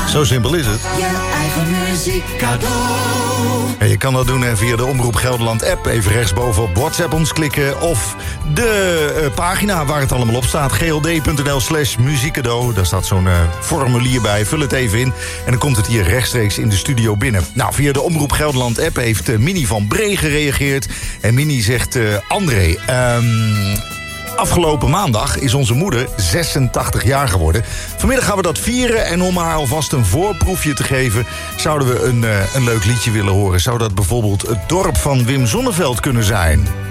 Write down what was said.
Zo simpel is het. Je eigen muziek cadeau. En je kan dat doen via de Omroep Gelderland app. Even rechtsboven op WhatsApp ons klikken. Of de pagina waar het allemaal op staat. gld.nl/muziekcadeau. Daar staat zo'n formulier bij. Vul het even in. En dan komt het hier rechtstreeks in de studio binnen. Nou, via de Omroep Gelderland app heeft Minnie van Bree gereageerd. En Minnie zegt, André... Afgelopen maandag is onze moeder 86 jaar geworden. Vanmiddag gaan we dat vieren en om haar alvast een voorproefje te geven... zouden we een leuk liedje willen horen. Zou dat bijvoorbeeld Het Dorp van Wim Sonneveld kunnen zijn?